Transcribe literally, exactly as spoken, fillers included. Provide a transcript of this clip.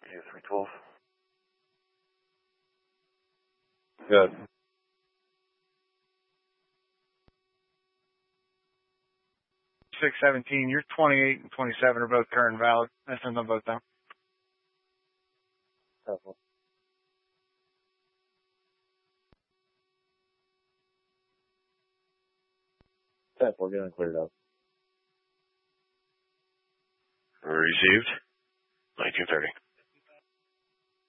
you three twelve. Good. six seventeen, you're twenty-eight and twenty-seven are both current and valid. That's on both them. Helpful. ten four, getting cleared up. Received. nineteen thirty.